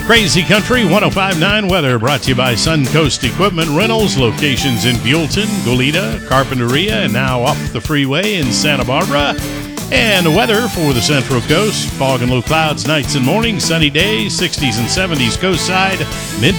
Crazy Country 105.9 weather brought to you by Suncoast Equipment Rentals. Locations in Buellton, Goleta, Carpinteria, and now off the freeway in Santa Barbara. And weather for the Central Coast. Fog and low clouds nights and mornings. Sunny days, 60s and 70s coast side. Mid